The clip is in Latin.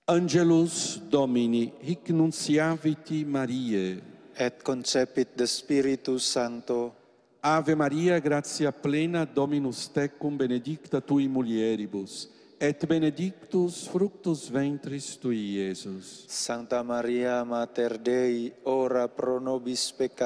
Angelus Domini, hic nunciaviti Mariae. Et concepit de Spiritus Sancto. Ave Maria, gratia plena, Dominus tecum, benedicta tui mulieribus, et benedictus fructus ventris tui, Iesus. Sancta Maria, Mater Dei, ora pro nobis peccatoribus,